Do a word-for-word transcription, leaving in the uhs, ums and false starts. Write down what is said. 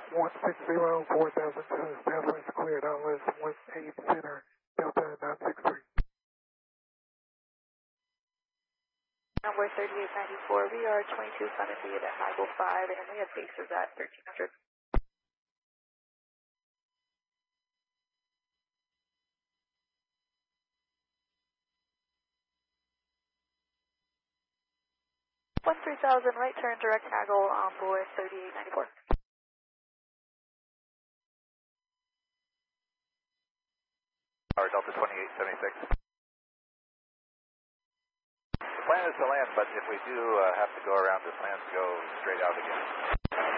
one six zero, four thousand two, Southwest cleared, Atlas one eight center, Delta nine six three. Number thirty-eight ninety-four, we are twenty-two seventy at five oh five, and we have bases at thirteen hundred. one three thousand, right turn, direct haggle on board thirty-eight ninety-four. Tower Delta twenty-eight seventy-six. The plan is to land, but if we do uh, have to go around, the plan is to go straight out again.